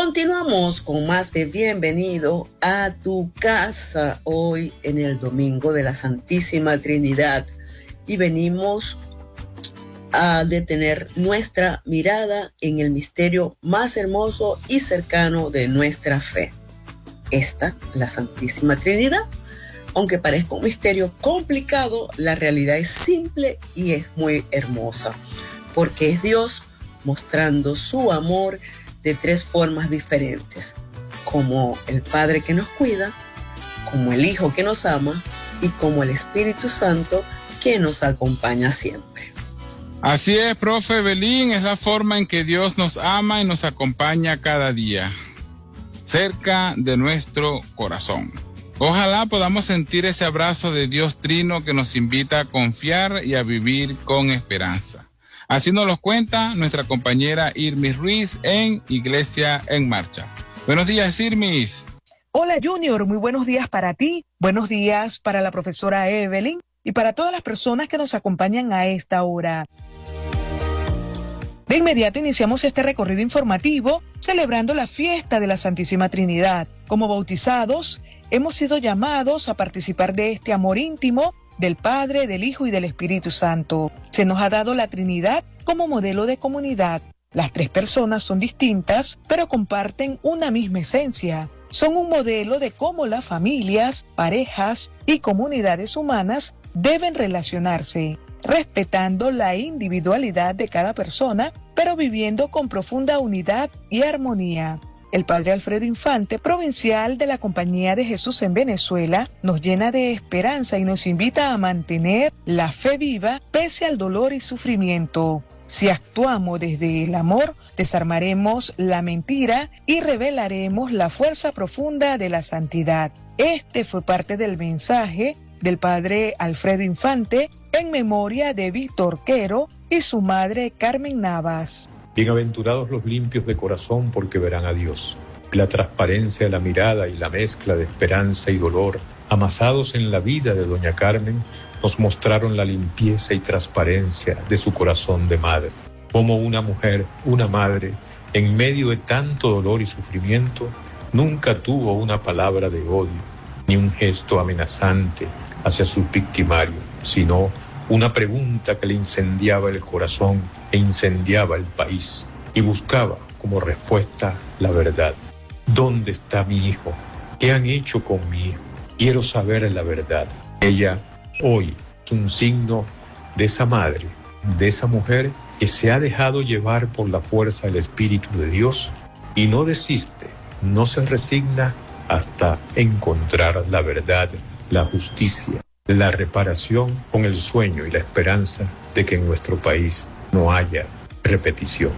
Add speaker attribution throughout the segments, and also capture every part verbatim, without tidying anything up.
Speaker 1: Continuamos con más de Bienvenido a tu casa hoy en el Domingo de la Santísima Trinidad y venimos a detener nuestra mirada en el misterio más hermoso y cercano de nuestra fe. Esta, la Santísima Trinidad. Aunque parezca un misterio complicado, la realidad es simple y es muy hermosa, porque es Dios mostrando su amor de tres formas diferentes, como el Padre que nos cuida, como el Hijo que nos ama y como el Espíritu Santo que nos acompaña siempre.
Speaker 2: Así es, profe Belín, es la forma en que Dios nos ama y nos acompaña cada día, cerca de nuestro corazón. Ojalá podamos sentir ese abrazo de Dios Trino que nos invita a confiar y a vivir con esperanza. Así nos lo cuenta nuestra compañera Irmis Ruiz en Iglesia en Marcha. Buenos días, Irmis.
Speaker 3: Hola, Junior. Muy buenos días para ti. Buenos días para la profesora Evelyn y para todas las personas que nos acompañan a esta hora. De inmediato iniciamos este recorrido informativo celebrando la fiesta de la Santísima Trinidad. Como bautizados, hemos sido llamados a participar de este amor íntimo del Padre, del Hijo y del Espíritu Santo. Se nos ha dado la Trinidad como modelo de comunidad. Las tres personas son distintas, pero comparten una misma esencia. Son un modelo de cómo las familias, parejas y comunidades humanas deben relacionarse, respetando la individualidad de cada persona, pero viviendo con profunda unidad y armonía. El padre Alfredo Infante, provincial de la Compañía de Jesús en Venezuela, nos llena de esperanza y nos invita a mantener la fe viva pese al dolor y sufrimiento. Si actuamos desde el amor, desarmaremos la mentira y revelaremos la fuerza profunda de la santidad. Este fue parte del mensaje del padre Alfredo Infante en memoria de Víctor Quero y su madre Carmen Navas.
Speaker 4: Bienaventurados los limpios de corazón, porque verán a Dios. La transparencia de la mirada y la mezcla de esperanza y dolor, amasados en la vida de doña Carmen, nos mostraron la limpieza y transparencia de su corazón de madre. Como una mujer, una madre, en medio de tanto dolor y sufrimiento, nunca tuvo una palabra de odio, ni un gesto amenazante hacia su victimario, sino una pregunta que le incendiaba el corazón e incendiaba el país, y buscaba como respuesta la verdad. ¿Dónde está mi hijo? ¿Qué han hecho con mi hijo? Quiero saber la verdad. Ella hoy es un signo de esa madre, de esa mujer que se ha dejado llevar por la fuerza del Espíritu de Dios y no desiste, no se resigna hasta encontrar la verdad, la justicia, la reparación, con el sueño y la esperanza de que en nuestro país no haya repetición.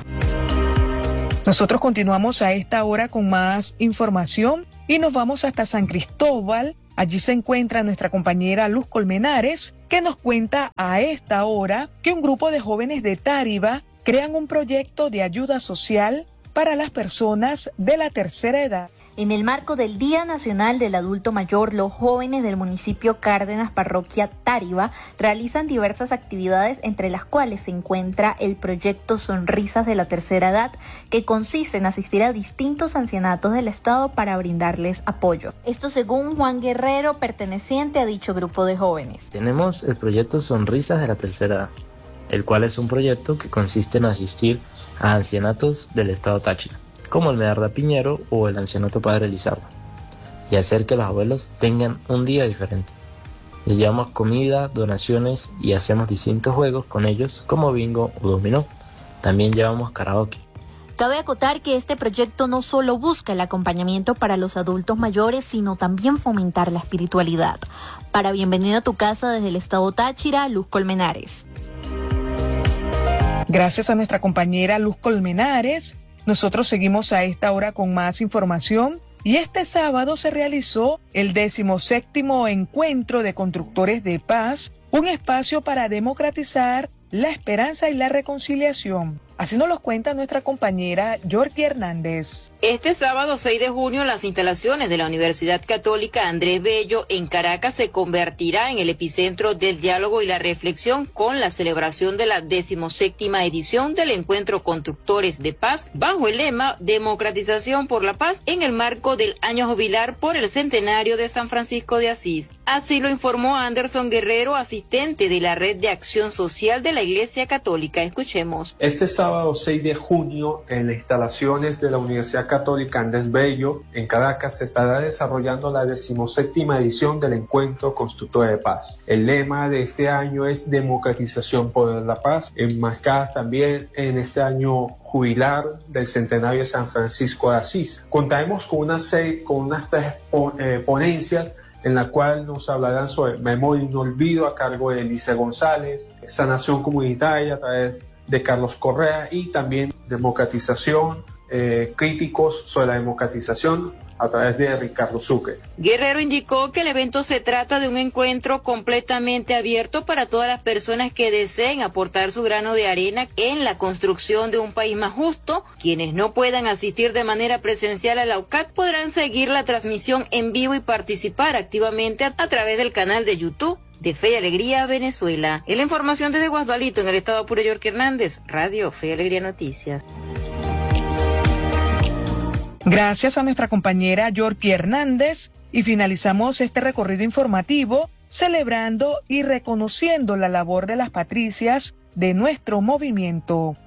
Speaker 3: Nosotros continuamos a esta hora con más información y nos vamos hasta San Cristóbal. Allí se encuentra nuestra compañera Luz Colmenares, que nos cuenta a esta hora que un grupo de jóvenes de Táriba crean un proyecto de ayuda social para las personas de la tercera edad.
Speaker 5: En el marco del Día Nacional del Adulto Mayor, los jóvenes del municipio Cárdenas, parroquia Táriba, realizan diversas actividades, entre las cuales se encuentra el proyecto Sonrisas de la Tercera Edad, que consiste en asistir a distintos ancianatos del estado para brindarles apoyo. Esto según Juan Guerrero, perteneciente a dicho grupo de jóvenes.
Speaker 6: Tenemos el proyecto Sonrisas de la Tercera Edad, el cual es un proyecto que consiste en asistir a ancianatos del estado Táchira, como el Medarda Piñero o el Ancianato Padre Lizardo, y hacer que los abuelos tengan un día diferente. Les llevamos comida, donaciones y hacemos distintos juegos con ellos, como bingo o dominó. También llevamos karaoke.
Speaker 5: Cabe acotar que este proyecto no solo busca el acompañamiento para los adultos mayores, sino también fomentar la espiritualidad. Para Bienvenido a tu casa desde el estado Táchira, Luz Colmenares.
Speaker 3: Gracias a nuestra compañera Luz Colmenares. Nosotros seguimos a esta hora con más información y este sábado se realizó el decimoséptimo Encuentro de Constructores de Paz, un espacio para democratizar la esperanza y la reconciliación. Así nos los cuenta nuestra compañera Yorkie Hernández.
Speaker 7: Este sábado seis de junio, las instalaciones de la Universidad Católica Andrés Bello en Caracas se convertirá en el epicentro del diálogo y la reflexión con la celebración de la decimoséptima edición del Encuentro Constructores de Paz bajo el lema Democratización por la Paz en el marco del año jubilar por el centenario de San Francisco de Asís. Así lo informó Anderson Guerrero, asistente de la Red de Acción Social de la Iglesia Católica. Escuchemos.
Speaker 8: Este sábado seis de junio, en las instalaciones de la Universidad Católica Andrés Bello, en Caracas, se estará desarrollando la decimoséptima edición del Encuentro Constructor de Paz. El lema de este año es Democratización por la Paz, enmarcada también en este año jubilar del centenario de San Francisco de Asís. Contaremos con una serie, con unas tres eh, ponencias en la cual nos hablarán sobre memoria y no olvido a cargo de Elisa González, sanación comunitaria a través de Carlos Correa y también democratización, eh, críticos sobre la democratización a través de Ricardo Sucre.
Speaker 7: Guerrero indicó que el evento se trata de un encuentro completamente abierto para todas las personas que deseen aportar su grano de arena en la construcción de un país más justo. Quienes no puedan asistir de manera presencial a la U C A T podrán seguir la transmisión en vivo y participar activamente a, a través del canal de YouTube de Fe y Alegría Venezuela. En la información desde Guasdualito, en el estado Apure, Yorkie Hernández, Radio Fe y Alegría Noticias.
Speaker 3: Gracias a nuestra compañera Yorkie Hernández y finalizamos este recorrido informativo celebrando y reconociendo la labor de las patricias de nuestro movimiento.